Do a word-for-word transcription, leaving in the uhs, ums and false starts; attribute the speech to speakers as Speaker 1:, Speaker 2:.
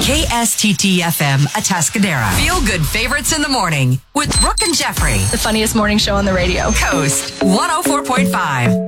Speaker 1: K S T T F M Atascadero. Feel good favorites in the morning with Brooke and Jeffrey.
Speaker 2: The funniest morning show on the radio.
Speaker 1: Coast one oh four point five.